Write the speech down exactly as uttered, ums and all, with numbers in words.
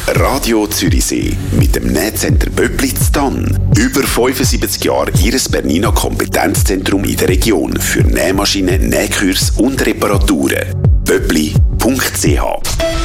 Radio Zürichsee mit dem Nähcenter Böppli in Thann. Über fünfundsiebzig Jahre Ihres Bernina Kompetenzzentrum in der Region für Nähmaschinen, Nähkurs und Reparaturen. böppli punkt c h